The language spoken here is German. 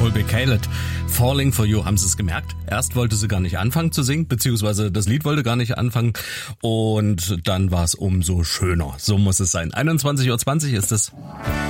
Colby Caleb. Falling for You, haben Sie es gemerkt? Erst wollte sie gar nicht anfangen zu singen, beziehungsweise das Lied wollte gar nicht anfangen und dann war es umso schöner. So muss es sein. 21:20 Uhr ist es.